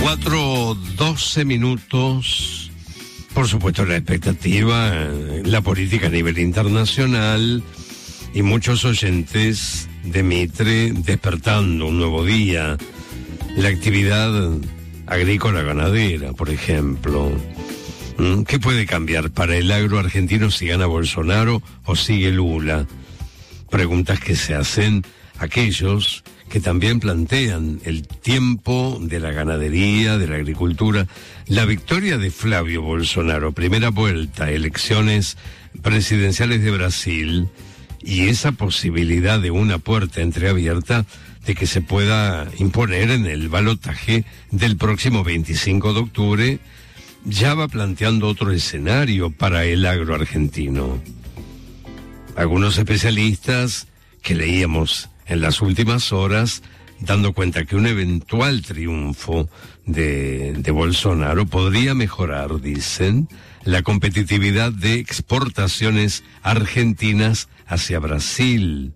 4:12 minutos. Por supuesto, la expectativa, la política a nivel internacional y muchos oyentes de Mitre despertando un nuevo día. La actividad agrícola ganadera, por ejemplo. ¿Qué puede cambiar para el agro argentino si gana Bolsonaro o sigue Lula? Preguntas que se hacen aquellos que también plantean el tiempo de la ganadería, de la agricultura. La victoria de Flavio Bolsonaro, primera vuelta, elecciones presidenciales de Brasil, y esa posibilidad de una puerta entreabierta de que se pueda imponer en el balotaje del próximo 25 de octubre, ya va planteando otro escenario para el agro argentino. Algunos especialistas que leíamos en las últimas horas, dando cuenta que un eventual triunfo de Bolsonaro podría mejorar, dicen, la competitividad de exportaciones argentinas hacia Brasil.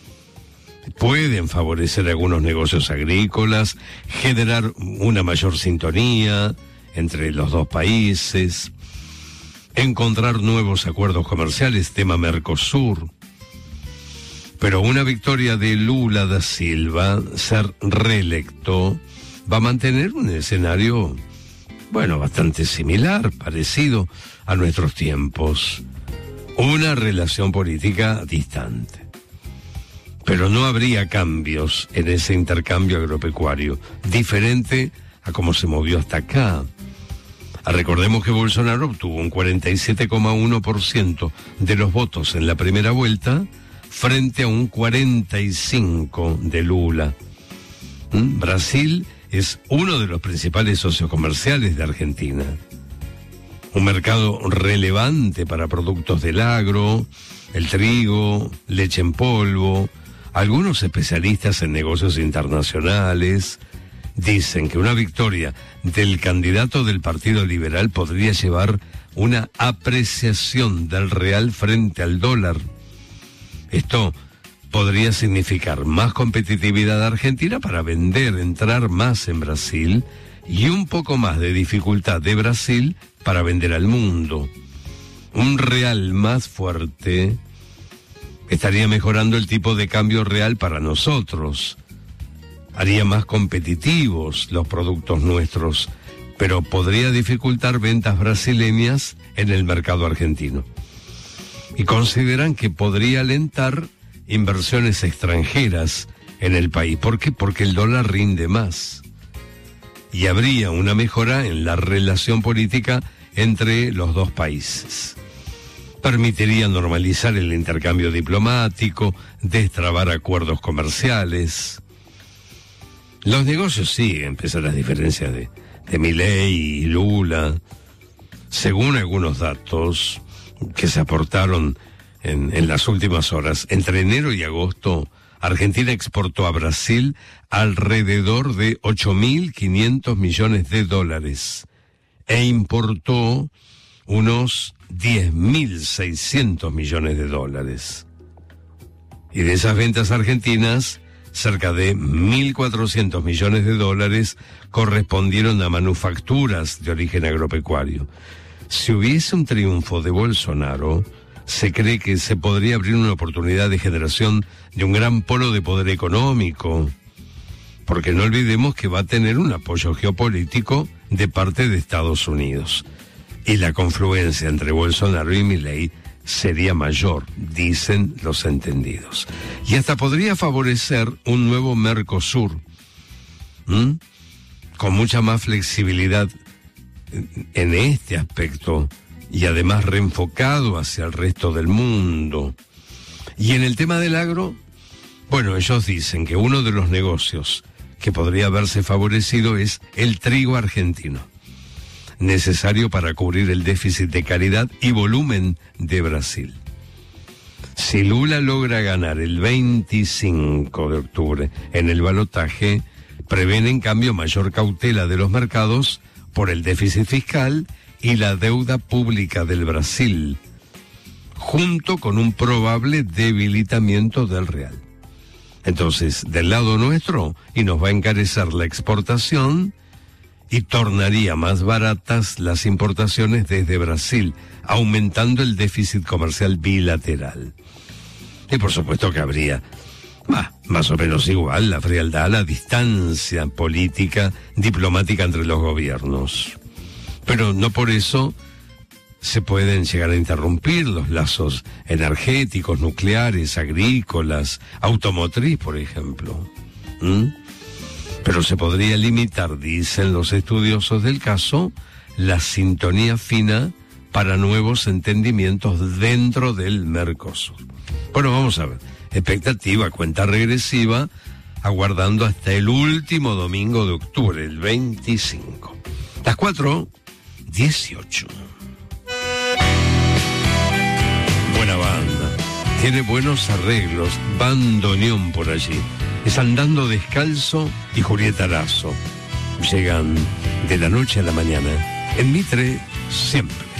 Pueden favorecer algunos negocios agrícolas, generar una mayor sintonía entre los dos países, encontrar nuevos acuerdos comerciales, tema Mercosur. Pero una victoria de Lula da Silva, ser reelecto, va a mantener un escenario, bueno, bastante similar, parecido a nuestros tiempos. Una relación política distante. Pero no habría cambios en ese intercambio agropecuario, diferente a cómo se movió hasta acá. Recordemos que Bolsonaro obtuvo un 47,1% de los votos en la primera vuelta, frente a un 45% de Lula. Brasil es uno de los principales socios comerciales de Argentina. Un mercado relevante para productos del agro, el trigo, leche en polvo. Algunos especialistas en negocios internacionales dicen que una victoria del candidato del Partido Liberal podría llevar una apreciación del real frente al dólar. Esto podría significar más competitividad argentina para vender, entrar más en Brasil, y un poco más de dificultad de Brasil para vender al mundo. Un real más fuerte estaría mejorando el tipo de cambio real para nosotros. Haría más competitivos los productos nuestros, pero podría dificultar ventas brasileñas en el mercado argentino. Y consideran que podría alentar inversiones extranjeras en el país. ¿Por qué? Porque el dólar rinde más. Y habría una mejora en la relación política entre los dos países. Permitiría normalizar el intercambio diplomático, destrabar acuerdos comerciales. Los negocios siguen, pese a las diferencias de Milei y Lula. Según algunos datos que se aportaron en las últimas horas, entre enero y agosto, Argentina exportó a Brasil alrededor de 8.500 millones de dólares e importó unos 10.600 millones de dólares. Y de esas ventas argentinas, cerca de 1.400 millones de dólares correspondieron a manufacturas de origen agropecuario. Si hubiese un triunfo de Bolsonaro, se cree que se podría abrir una oportunidad de generación de un gran polo de poder económico, porque no olvidemos que va a tener un apoyo geopolítico de parte de Estados Unidos. Y la confluencia entre Bolsonaro y Milei sería mayor, dicen los entendidos. Y hasta podría favorecer un nuevo Mercosur, con mucha más flexibilidad en este aspecto, y además reenfocado hacia el resto del mundo. Y en el tema del agro, bueno, ellos dicen que uno de los negocios que podría verse favorecido es el trigo argentino, necesario para cubrir el déficit de calidad y volumen de Brasil. Si Lula logra ganar el 25 de octubre en el balotaje, prevén en cambio mayor cautela de los mercados por el déficit fiscal y la deuda pública del Brasil, junto con un probable debilitamiento del real. Entonces, del lado nuestro, y nos va a encarecer la exportación, y tornaría más baratas las importaciones desde Brasil, aumentando el déficit comercial bilateral. Y por supuesto que habría más o menos igual la frialdad, la distancia política, diplomática entre los gobiernos. Pero no por eso se pueden llegar a interrumpir los lazos energéticos, nucleares, agrícolas, automotriz, por ejemplo. Pero se podría limitar, dicen los estudiosos del caso, la sintonía fina para nuevos entendimientos dentro del Mercosur. Bueno, vamos a ver. Expectativa, cuenta regresiva, aguardando hasta el último domingo de octubre, el 25. Las 4:18. Buena banda, tiene buenos arreglos, bandoneón por allí. Es Andando Descalzo y Julieta Lazo. Llegan de la noche a la mañana. En Mitre, siempre.